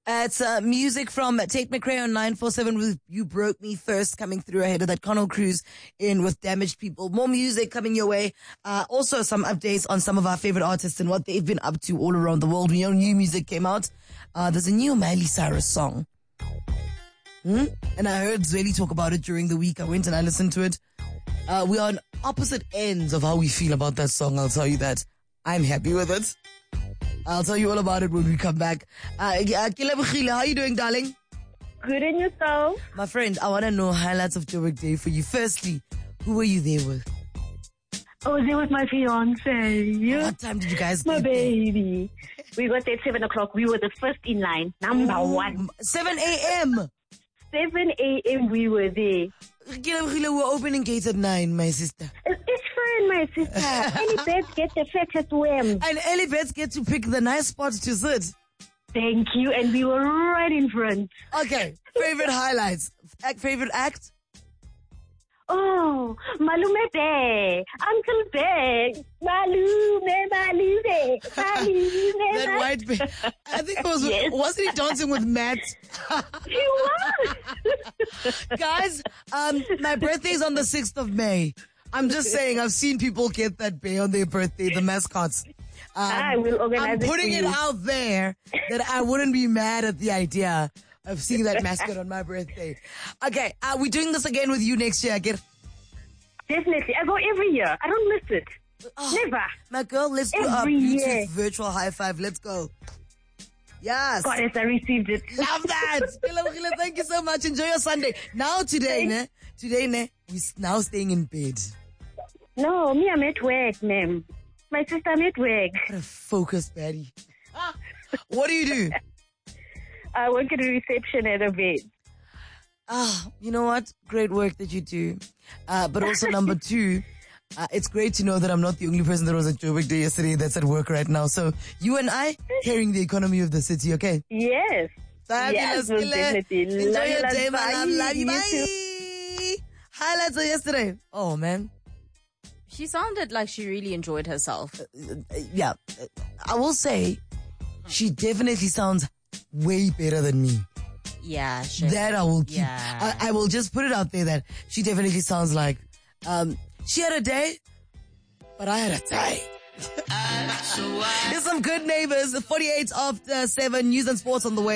It's music from Tate McRae on 947 with You Broke Me First coming through ahead of that Connell Cruise in with Damaged People. More music coming your way. Also some updates on some of our favorite artists and what they've been up to all around the world. We know new music came out. There's a new Miley Cyrus song. And I heard Zweli talk about it during the week. I went and I listened to it. We are on opposite ends of how we feel about that song. I'll tell you that. I'm happy with it. I'll tell you all about it when we come back. Kilabukile, how are you doing, darling? Good, and yourself? My friend, I want to know highlights of Joburg Day for you. Firstly, who were you there with? I was there with my fiance. What time did you guys My get there? baby. We got there at 7 o'clock. We were the first in line. Number one. 7 a.m. 7 a.m. we were there. Kilabukile, we're opening gates at 9, my sister. It's fine, my sister. Any birds get the fattest worms. And early birds get to pick the nice spots to sit. Thank you. And we were right in front. Okay, favorite highlights. Favorite act? Oh, Malume Bear, Uncle Bear, Malume. That white bear. I think it was, Yes. wasn't he dancing with Matt? He was. Guys, my birthday is on the 6th of May. I'm just saying, I've seen people get that bear on their birthday, the mascots. I will organize I'm it putting for it you. out there that I wouldn't be mad at the idea of seeing that mascot on my birthday. Okay, we're doing this again with you next year. Definitely. I go every year. I don't miss it. Never. My girl, let's do a Every Bluetooth year. virtual high five. Let's go. Yes. God, yes, I received it. Love that. Thank you so much. Enjoy your Sunday. Now today, we're now staying in bed. No, me, I'm at work, ma'am. My sister, I'm at work. What a focused baddie. What do you do? I work at a reception at a bed. You know what? Great work that you do. But also number two, it's great to know that I'm not the only person that was at Joburg Day yesterday that's at work right now. So you and I carrying the economy of the city, okay? Yes. Fabulous. Yes, most definitely. Enjoy Love your you, day, love. man. Love you. You Bye. Highlights of yesterday. Oh, man. She sounded like she really enjoyed herself. Yeah. I will say she definitely sounds way better than me. Yeah, sure. That I will keep. Yeah. I will just put it out there that she definitely sounds like, she had a day, but I had a day. Here's some Good Neighbors, 48 after 7, news and sports on the way.